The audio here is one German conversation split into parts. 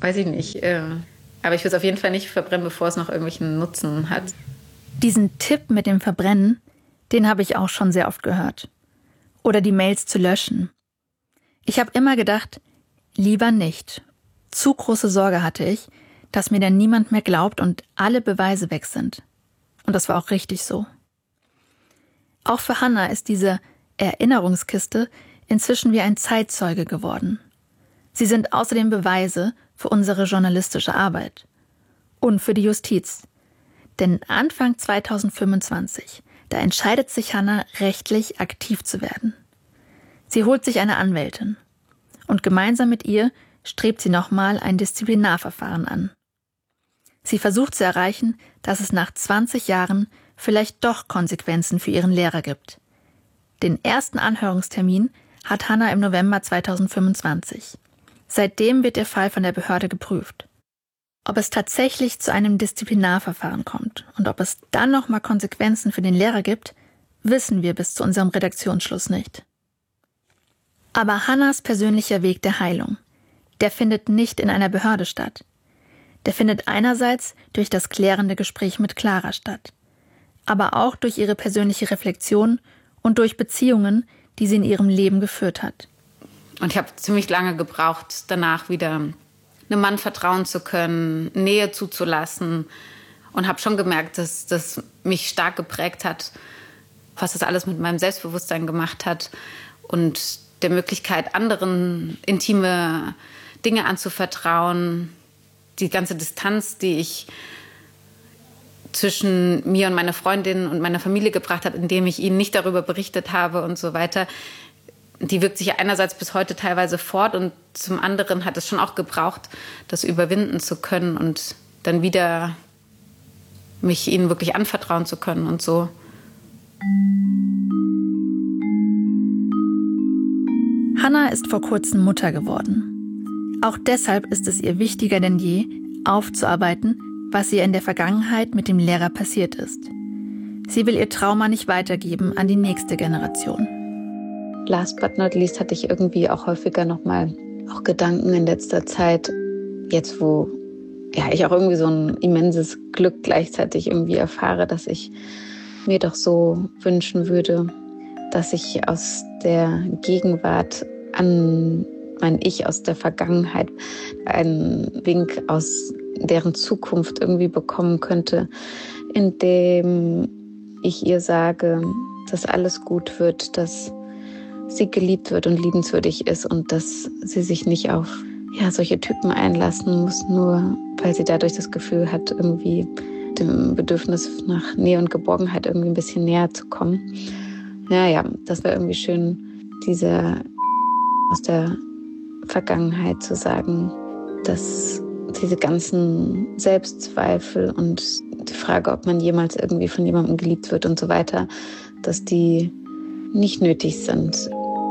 weiß ich nicht. Aber ich würde es auf jeden Fall nicht verbrennen, bevor es noch irgendwelchen Nutzen hat. Diesen Tipp mit dem Verbrennen, den habe ich auch schon sehr oft gehört. Oder die Mails zu löschen. Ich habe immer gedacht, lieber nicht. Zu große Sorge hatte ich, dass mir dann niemand mehr glaubt und alle Beweise weg sind. Und das war auch richtig so. Auch für Hannah ist diese Erinnerungskiste inzwischen wie ein Zeitzeuge geworden. Sie sind außerdem Beweise für unsere journalistische Arbeit. Und für die Justiz. Denn Anfang 2025, da entscheidet sich Hannah, rechtlich aktiv zu werden. Sie holt sich eine Anwältin. Und gemeinsam mit ihr strebt sie nochmal ein Disziplinarverfahren an. Sie versucht zu erreichen, dass es nach 20 Jahren vielleicht doch Konsequenzen für ihren Lehrer gibt. Den ersten Anhörungstermin hat Hannah im November 2025. Seitdem wird ihr Fall von der Behörde geprüft. Ob es tatsächlich zu einem Disziplinarverfahren kommt und ob es dann nochmal Konsequenzen für den Lehrer gibt, wissen wir bis zu unserem Redaktionsschluss nicht. Aber Hannahs persönlicher Weg der Heilung, der findet nicht in einer Behörde statt. Der findet einerseits durch das klärende Gespräch mit Clara statt, aber auch durch ihre persönliche Reflexion und durch Beziehungen, die sie in ihrem Leben geführt hat. Und ich habe ziemlich lange gebraucht, danach wieder einem Mann vertrauen zu können, Nähe zuzulassen. Und habe schon gemerkt, dass das mich stark geprägt hat, was das alles mit meinem Selbstbewusstsein gemacht hat. Und der Möglichkeit, anderen intime Dinge anzuvertrauen. Die ganze Distanz, die ich zwischen mir und meiner Freundin und meiner Familie gebracht habe, indem ich ihnen nicht darüber berichtet habe und so weiter, die wirkt sich ja einerseits bis heute teilweise fort und zum anderen hat es schon auch gebraucht, das überwinden zu können und dann wieder mich ihnen wirklich anvertrauen zu können und so. Hannah ist vor kurzem Mutter geworden. Auch deshalb ist es ihr wichtiger denn je, aufzuarbeiten, was ihr in der Vergangenheit mit dem Lehrer passiert ist. Sie will ihr Trauma nicht weitergeben an die nächste Generation. Last but not least hatte ich irgendwie auch häufiger nochmal auch Gedanken in letzter Zeit, jetzt wo ich auch irgendwie so ein immenses Glück gleichzeitig irgendwie erfahre, dass ich mir doch so wünschen würde, dass ich aus der Gegenwart an mein Ich aus der Vergangenheit einen Wink aus deren Zukunft irgendwie bekommen könnte, indem ich ihr sage, dass alles gut wird, dass sie geliebt wird und liebenswürdig ist und dass sie sich nicht auf solche Typen einlassen muss, nur weil sie dadurch das Gefühl hat, irgendwie dem Bedürfnis nach Nähe und Geborgenheit irgendwie ein bisschen näher zu kommen. Das wäre irgendwie schön, diese aus der Vergangenheit zu sagen, dass diese ganzen Selbstzweifel und die Frage, ob man jemals irgendwie von jemandem geliebt wird und so weiter, dass die nicht nötig sind.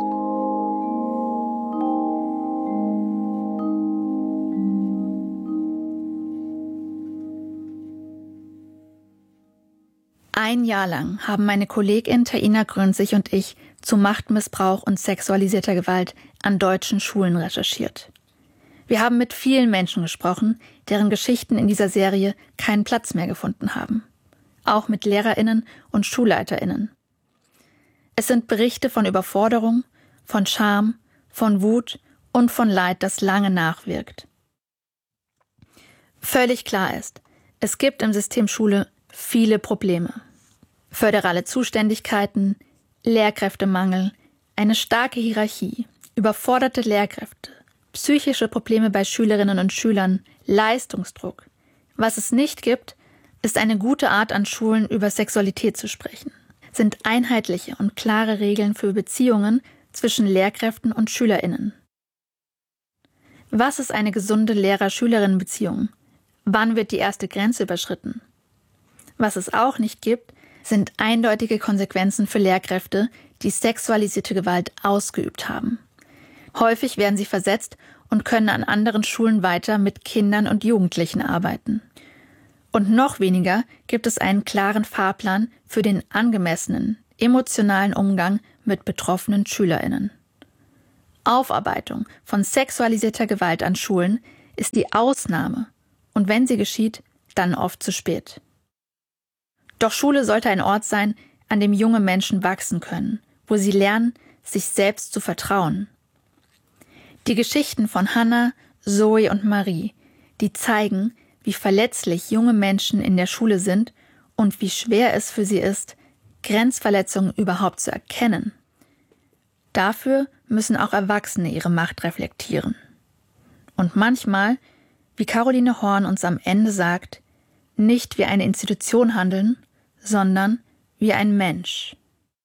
Ein Jahr lang haben meine Kollegin Taina Grünzig und ich zu Machtmissbrauch und sexualisierter Gewalt an deutschen Schulen recherchiert. Wir haben mit vielen Menschen gesprochen, deren Geschichten in dieser Serie keinen Platz mehr gefunden haben. Auch mit LehrerInnen und SchulleiterInnen. Es sind Berichte von Überforderung, von Scham, von Wut und von Leid, das lange nachwirkt. Völlig klar ist, es gibt im System Schule viele Probleme. Föderale Zuständigkeiten, Lehrkräftemangel, eine starke Hierarchie, überforderte Lehrkräfte, psychische Probleme bei Schülerinnen und Schülern, Leistungsdruck. Was es nicht gibt, ist eine gute Art an Schulen über Sexualität zu sprechen. Sind einheitliche und klare Regeln für Beziehungen zwischen Lehrkräften und SchülerInnen. Was ist eine gesunde Lehrer-Schülerinnen-Beziehung? Wann wird die erste Grenze überschritten? Was es auch nicht gibt, sind eindeutige Konsequenzen für Lehrkräfte, die sexualisierte Gewalt ausgeübt haben. Häufig werden sie versetzt und können an anderen Schulen weiter mit Kindern und Jugendlichen arbeiten. Und noch weniger gibt es einen klaren Fahrplan für den angemessenen, emotionalen Umgang mit betroffenen SchülerInnen. Aufarbeitung von sexualisierter Gewalt an Schulen ist die Ausnahme und wenn sie geschieht, dann oft zu spät. Doch Schule sollte ein Ort sein, an dem junge Menschen wachsen können, wo sie lernen, sich selbst zu vertrauen. Die Geschichten von Hannah, Zoe und Marie, die zeigen, wie verletzlich junge Menschen in der Schule sind und wie schwer es für sie ist, Grenzverletzungen überhaupt zu erkennen. Dafür müssen auch Erwachsene ihre Macht reflektieren. Und manchmal, wie Caroline Horn uns am Ende sagt, nicht wie eine Institution handeln, sondern wie ein Mensch.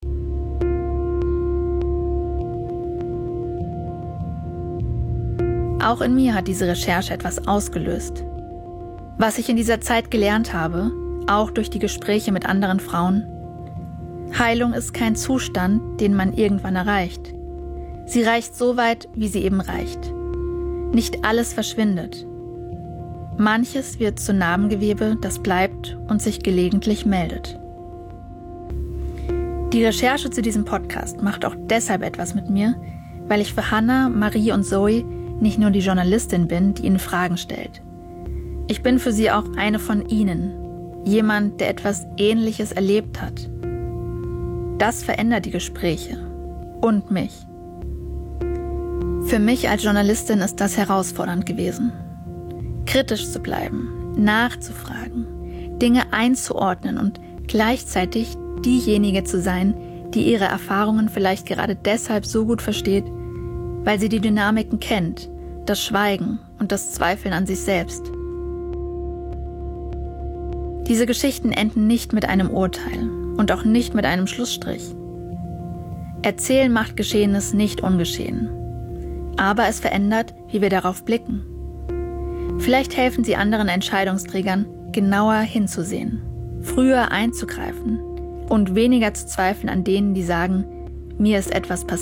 Auch in mir hat diese Recherche etwas ausgelöst. Was ich in dieser Zeit gelernt habe, auch durch die Gespräche mit anderen Frauen: Heilung ist kein Zustand, den man irgendwann erreicht. Sie reicht so weit, wie sie eben reicht. Nicht alles verschwindet. Manches wird zu Narbengewebe, das bleibt und sich gelegentlich meldet. Die Recherche zu diesem Podcast macht auch deshalb etwas mit mir, weil ich für Hannah, Marie und Zoe nicht nur die Journalistin bin, die ihnen Fragen stellt. Ich bin für sie auch eine von ihnen, jemand, der etwas Ähnliches erlebt hat. Das verändert die Gespräche und mich. Für mich als Journalistin ist das herausfordernd gewesen. Kritisch zu bleiben, nachzufragen, Dinge einzuordnen und gleichzeitig diejenige zu sein, die ihre Erfahrungen vielleicht gerade deshalb so gut versteht, weil sie die Dynamiken kennt, das Schweigen und das Zweifeln an sich selbst. Diese Geschichten enden nicht mit einem Urteil und auch nicht mit einem Schlussstrich. Erzählen macht Geschehenes nicht ungeschehen. Aber es verändert, wie wir darauf blicken. Vielleicht helfen sie anderen Entscheidungsträgern, genauer hinzusehen, früher einzugreifen und weniger zu zweifeln an denen, die sagen, mir ist etwas passiert.